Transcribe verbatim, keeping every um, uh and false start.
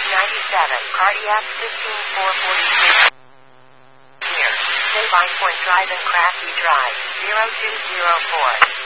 ninety-seven, Cardiac fifteen four forty-six. Here, Sabine Point Drive and Crafty Drive, zero two zero four.